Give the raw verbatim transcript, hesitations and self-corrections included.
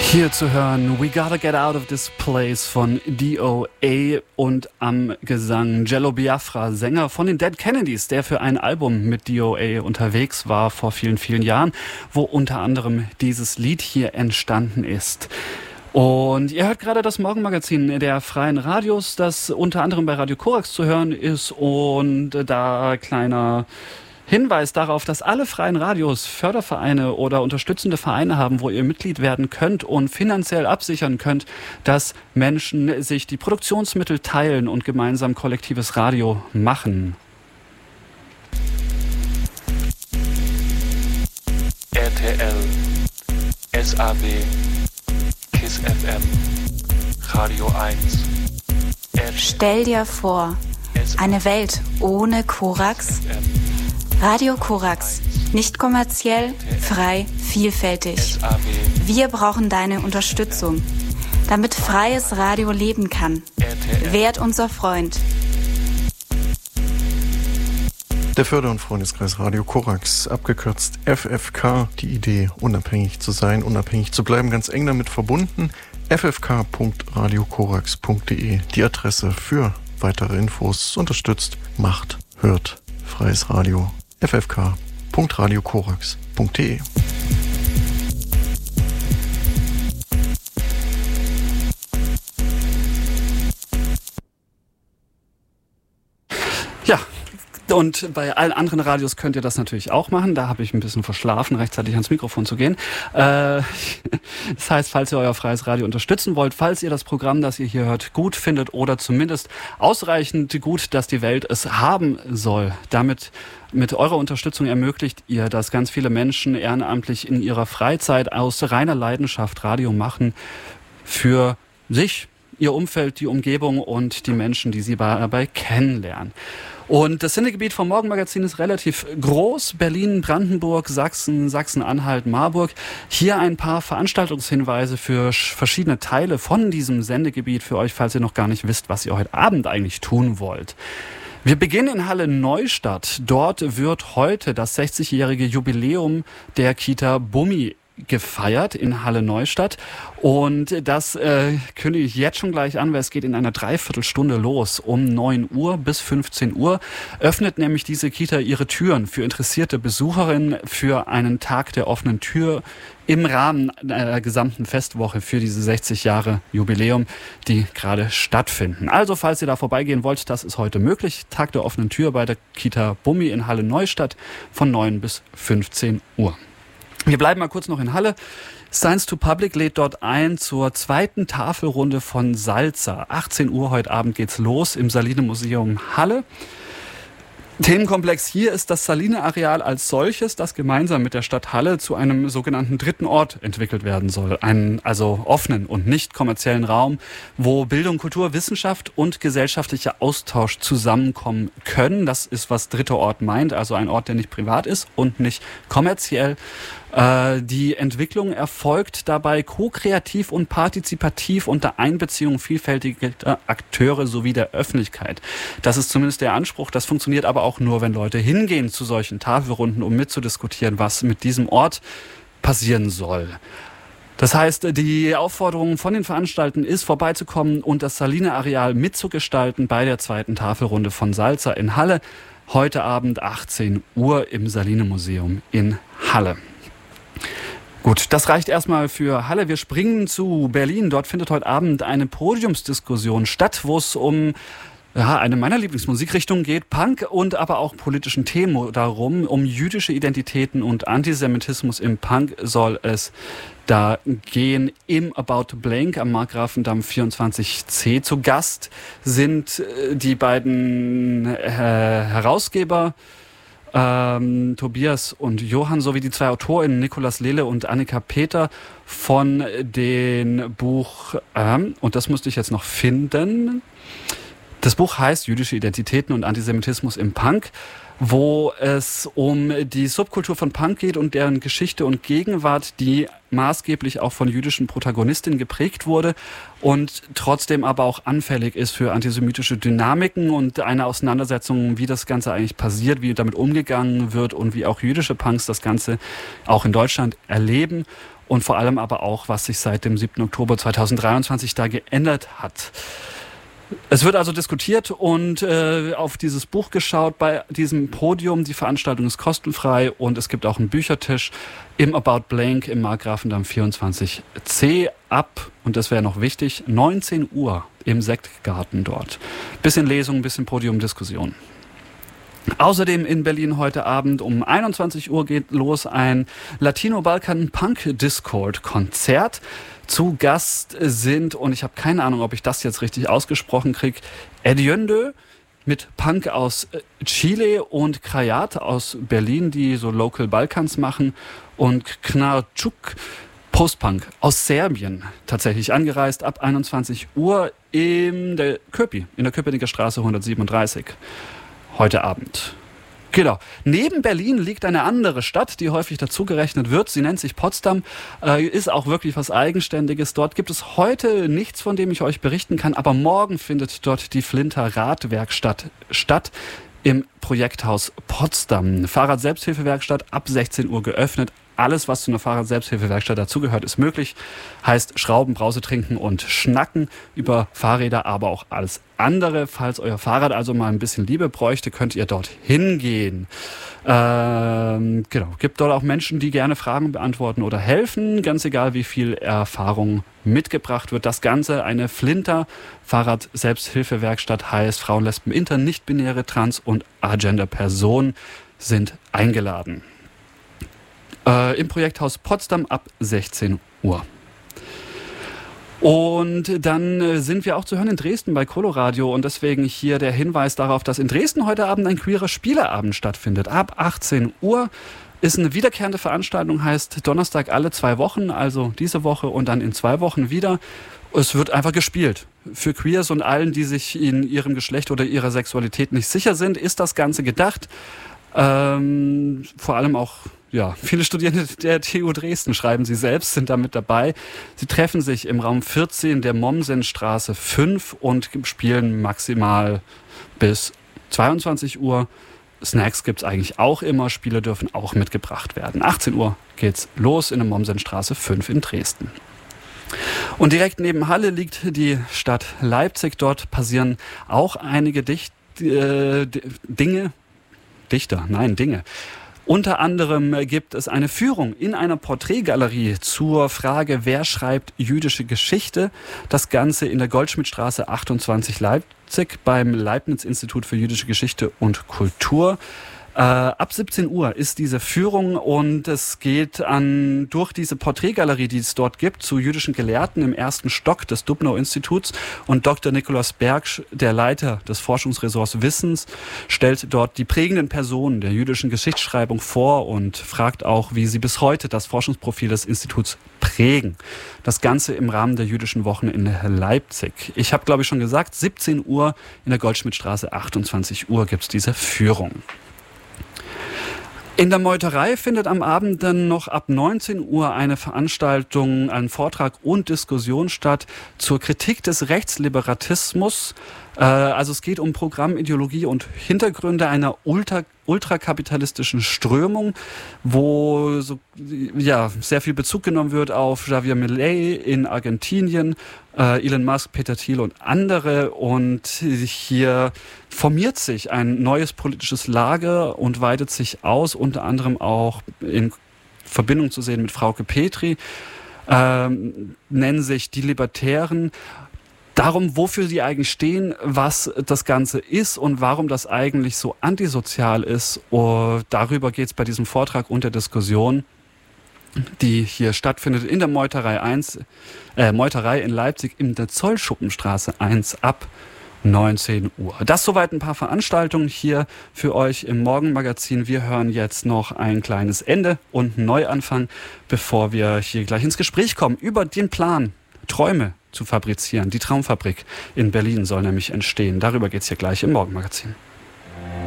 Hier zu hören We Gotta Get Out of This Place von D O A und am Gesang Jello Biafra, Sänger von den Dead Kennedys, der für ein Album mit D O A unterwegs war vor vielen, vielen Jahren, wo unter anderem dieses Lied hier entstanden ist. Und ihr hört gerade das Morgenmagazin der Freien Radios, das unter anderem bei Radio Korax zu hören ist, und da kleiner Hinweis darauf, dass alle freien Radios Fördervereine oder unterstützende Vereine haben, wo ihr Mitglied werden könnt und finanziell absichern könnt, dass Menschen sich die Produktionsmittel teilen und gemeinsam kollektives Radio machen. R T L, S A B, KISS F M, Radio eins. Stell dir vor, eine Welt ohne Korax? Radio Korax. Nicht kommerziell, frei, vielfältig. Wir brauchen deine Unterstützung, damit freies Radio leben kann. Werd unser Freund. Der Förder- und Freundeskreis Radio Korax, abgekürzt F F K. Die Idee, unabhängig zu sein, unabhängig zu bleiben, ganz eng damit verbunden. f f k punkt radio korax punkt d e. Die Adresse für weitere Infos. Unterstützt, macht, hört freies Radio. f f k punkt radio korax punkt d e. Ja, und bei allen anderen Radios könnt ihr das natürlich auch machen. Da habe ich ein bisschen verschlafen, rechtzeitig ans Mikrofon zu gehen. Äh, das heißt, falls ihr euer freies Radio unterstützen wollt, falls ihr das Programm, das ihr hier hört, gut findet oder zumindest ausreichend gut, dass die Welt es haben soll, damit mit eurer Unterstützung ermöglicht ihr, dass ganz viele Menschen ehrenamtlich in ihrer Freizeit aus reiner Leidenschaft Radio machen für sich, ihr Umfeld, die Umgebung und die Menschen, die sie dabei kennenlernen. Und das Sendegebiet vom Morgenmagazin ist relativ groß. Berlin, Brandenburg, Sachsen, Sachsen-Anhalt, Marburg. Hier ein paar Veranstaltungshinweise für verschiedene Teile von diesem Sendegebiet für euch, falls ihr noch gar nicht wisst, was ihr heute Abend eigentlich tun wollt. Wir beginnen in Halle Neustadt. Dort wird heute das sechzigjährige Jubiläum der Kita Bummi gefeiert in Halle Neustadt, und das äh, kündige ich jetzt schon gleich an, weil es geht in einer Dreiviertelstunde los. Um neun Uhr bis fünfzehn Uhr öffnet nämlich diese Kita ihre Türen für interessierte Besucherinnen für einen Tag der offenen Tür im Rahmen der gesamten Festwoche für diese sechzig Jahre Jubiläum, die gerade stattfinden. Also falls ihr da vorbeigehen wollt, das ist heute möglich. Tag der offenen Tür bei der Kita Bummi in Halle Neustadt von neun bis fünfzehn Uhr. Wir bleiben mal kurz noch in Halle. Science to Public lädt dort ein zur zweiten Tafelrunde von Salza. achtzehn Uhr heute Abend geht's los im Saline Museum Halle. Themenkomplex hier ist das Saline-Areal als solches, das gemeinsam mit der Stadt Halle zu einem sogenannten dritten Ort entwickelt werden soll. Einen also offenen und nicht kommerziellen Raum, wo Bildung, Kultur, Wissenschaft und gesellschaftlicher Austausch zusammenkommen können. Das ist, was dritter Ort meint, also ein Ort, der nicht privat ist und nicht kommerziell. Äh, die Entwicklung erfolgt dabei ko-kreativ und partizipativ unter Einbeziehung vielfältiger Akteure sowie der Öffentlichkeit. Das ist zumindest der Anspruch. Das funktioniert aber auch nur, wenn Leute hingehen zu solchen Tafelrunden, um mitzudiskutieren, was mit diesem Ort passieren soll. Das heißt, die Aufforderung von den Veranstaltern ist, vorbeizukommen und das Saline-Areal mitzugestalten bei der zweiten Tafelrunde von Salza in Halle. Heute Abend achtzehn Uhr im Saline-Museum in Halle. Gut, das reicht erstmal für Halle. Wir springen zu Berlin. Dort findet heute Abend eine Podiumsdiskussion statt, wo es um ja, eine meiner Lieblingsmusikrichtungen geht, Punk, und aber auch politischen Themen darum. Um jüdische Identitäten und Antisemitismus im Punk soll es da gehen. Im About Blank am Markgrafendamm vierundzwanzig C. Zu Gast sind die beiden äh, Herausgeber Ähm, Tobias und Johann sowie die zwei AutorInnen Nikolaus Lele und Annika Peter von dem Buch, ähm, und das musste ich jetzt noch finden, das Buch heißt Jüdische Identitäten und Antisemitismus im Punk, wo es um die Subkultur von Punk geht und deren Geschichte und Gegenwart, die maßgeblich auch von jüdischen Protagonistinnen geprägt wurde und trotzdem aber auch anfällig ist für antisemitische Dynamiken und eine Auseinandersetzung, wie das Ganze eigentlich passiert, wie damit umgegangen wird und wie auch jüdische Punks das Ganze auch in Deutschland erleben. und vor allem aber auch, was sich seit dem siebten Oktober zweitausenddreiundzwanzig da geändert hat. Es wird also diskutiert und äh, auf dieses Buch geschaut bei diesem Podium. Die Veranstaltung ist kostenfrei und es gibt auch einen Büchertisch im About Blank im Markgrafendamm vierundzwanzig C ab, und das wäre noch wichtig, neunzehn Uhr im Sektgarten dort. Bisschen Lesung, bisschen Podiumdiskussion. Außerdem in Berlin heute Abend um einundzwanzig Uhr geht los ein Latino-Balkan-Punk-Discord-Konzert. Zu Gast sind, und ich habe keine Ahnung, ob ich das jetzt richtig ausgesprochen kriege, Edionde mit Punk aus Chile und Krajat aus Berlin, die so Local Balkans machen, und Knarčuk Postpunk aus Serbien, tatsächlich angereist ab einundzwanzig Uhr in der Köpi, in der Köpenicker Straße hundertsiebenunddreißig. Heute Abend. Genau. Neben Berlin liegt eine andere Stadt, die häufig dazugerechnet wird. Sie nennt sich Potsdam, äh, ist auch wirklich was Eigenständiges. Dort gibt es heute nichts, von dem ich euch berichten kann, aber morgen findet dort die Flinter Radwerkstatt statt im Projekthaus Potsdam. Fahrrad-Selbsthilfewerkstatt ab sechzehn Uhr geöffnet. Alles, was zu einer Fahrrad-Selbsthilfewerkstatt dazugehört, ist möglich. Heißt Schrauben, Brause trinken und schnacken über Fahrräder, aber auch alles andere. Falls euer Fahrrad also mal ein bisschen Liebe bräuchte, könnt ihr dort hingehen. Ähm, genau. Gibt dort auch Menschen, die gerne Fragen beantworten oder helfen. Ganz egal, wie viel Erfahrung mitgebracht wird. Das Ganze eine Flinter Fahrrad-Selbsthilfewerkstatt, heißt Frauen, Lesben, Inter, nicht-binäre, Trans- und Agender-Personen sind eingeladen. Äh, im Projekthaus Potsdam ab sechzehn Uhr. Und dann äh, sind wir auch zu hören in Dresden bei Coloradio, und deswegen hier der Hinweis darauf, dass in Dresden heute Abend ein queerer Spieleabend stattfindet. Ab achtzehn Uhr ist eine wiederkehrende Veranstaltung, heißt Donnerstag alle zwei Wochen, also diese Woche und dann in zwei Wochen wieder. Es wird einfach gespielt. Für Queers und allen, die sich in ihrem Geschlecht oder ihrer Sexualität nicht sicher sind, ist das Ganze gedacht. Ähm, vor allem auch, ja, viele Studierende der T U Dresden, schreiben sie selbst, sind da mit dabei. Sie treffen sich im Raum vierzehn der Mommsenstraße fünf und spielen maximal bis zweiundzwanzig Uhr. Snacks gibt's eigentlich auch immer, Spiele dürfen auch mitgebracht werden. achtzehn Uhr geht's los in der Mommsenstraße fünf in Dresden. Und direkt neben Halle liegt die Stadt Leipzig. Dort passieren auch einige Dicht, äh, Dinge, Dichter, nein, Dinge. Unter anderem gibt es eine Führung in einer Porträtgalerie zur Frage, wer schreibt jüdische Geschichte. Das Ganze in der Goldschmidtstraße achtundzwanzig Leipzig beim Leibniz-Institut für jüdische Geschichte und Kultur. Äh, ab siebzehn Uhr ist diese Führung, und es geht an durch diese Porträtgalerie, die es dort gibt, zu jüdischen Gelehrten im ersten Stock des Dubnow-Instituts, und Doktor Nikolaus Berg, der Leiter des Forschungsressorts Wissens, stellt dort die prägenden Personen der jüdischen Geschichtsschreibung vor und fragt auch, wie sie bis heute das Forschungsprofil des Instituts prägen. Das Ganze im Rahmen der jüdischen Wochen in Leipzig. Ich habe, glaube ich, schon gesagt, siebzehn Uhr in der Goldschmidtstraße, achtundzwanzig Uhr gibt es diese Führung. In der Meuterei findet am Abend dann noch ab neunzehn Uhr eine Veranstaltung, ein Vortrag und Diskussion statt zur Kritik des Rechtsliberatismus. Äh, also es geht um Programm, Ideologie und Hintergründe einer ultra, ultrakapitalistischen Strömung, wo so, ja, sehr viel Bezug genommen wird auf Javier Milei in Argentinien, äh, Elon Musk, Peter Thiel und andere. Und hier formiert sich ein neues politisches Lager und weitet sich aus, unter anderem auch in Verbindung zu sehen mit Frauke Petry, ähm, nennen sich die Libertären. Darum, wofür sie eigentlich stehen, was das Ganze ist und warum das eigentlich so antisozial ist. Und darüber geht es bei diesem Vortrag und der Diskussion, die hier stattfindet in der Meuterei eins, äh, Meuterei in Leipzig in der Zollschuppenstraße eins ab neunzehn Uhr. Das soweit ein paar Veranstaltungen hier für euch im Morgenmagazin. Wir hören jetzt noch ein kleines Ende und einen Neuanfang, bevor wir hier gleich ins Gespräch kommen über den Plan, Träume zu fabrizieren. Die Traumfabrik in Berlin soll nämlich entstehen. Darüber geht es hier gleich im Morgenmagazin.